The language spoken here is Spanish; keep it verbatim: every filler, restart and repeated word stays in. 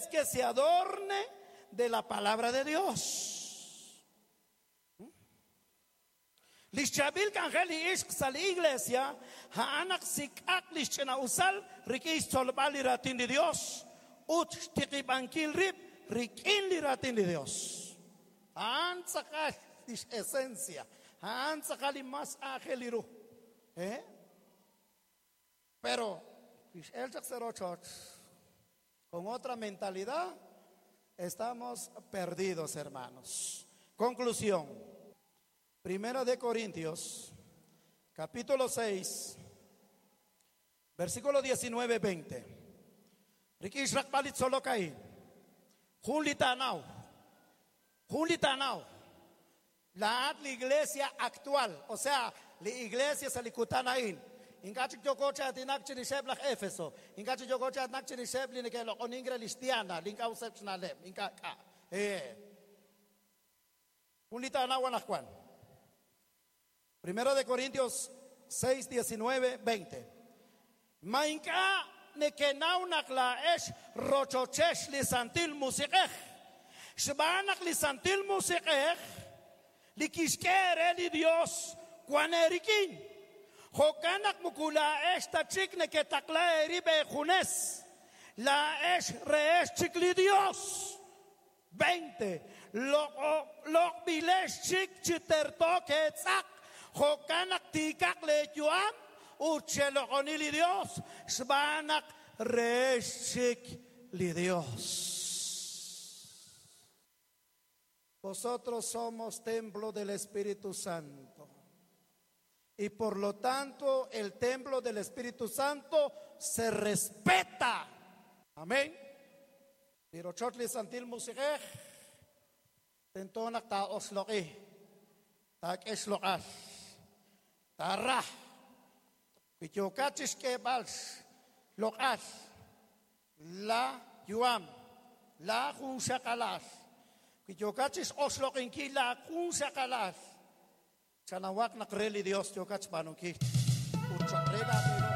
es que se adorne de la palabra de Dios. Lischabil Cangeli Ishk Sal Iglesia, Haanak Sikak Lischena Usal, Rikis Tolbali Ratin de Dios, Ut Tikibankil Rip, Rikin Liratin de Dios. Haan Sakal Lish esencia, Haan Sakali Mas Angeliru. ¿Eh? Pero, el tercero church, con otra mentalidad, estamos perdidos, hermanos. Conclusión. Primera de Corintios, capítulo seis, versículo diecinueve veinte. Rikish Rakpalit Solokai. Julitanao. Julitanao. La iglesia actual, o sea, la iglesia salikutanain. Ingachik jokocha tinakchi nisheblach Efeso. Ingachik jokocha nakchi nishebli nikelo oningre listiana. Linka usepsnalem. Inka ka. Eh. Julitanao wanakwan. Primero de Corintios seis, diecinueve, veinte. Mainka nekenaunak la esh rochochesh lisantil musikech. Shbanak lisantil musikech. Likiskere li Dios kwanerikin. Hokanak mukula esta chikne que takla eribe junes. La esh reesh chikli Dios. veinte. Lo lo bilesh chik chiterto que tzak. Hokanak tikak le yuam. Uchelo onili Dios. Shbanak reesh chik li Dios. Vosotros somos templo del Espíritu Santo. Y por lo tanto, el templo del Espíritu Santo se respeta. Amén. Dirochotli santil musikeh. Tentonak ta osloki. Tak eslokas. Tarah. Pityokachis kebals. Lokas. La yuam. La kunsakalas. Pityokachis oslokin kila kunsakalas. Sanawak nakreli Dios tiyokach panungkit. Utsakrega pero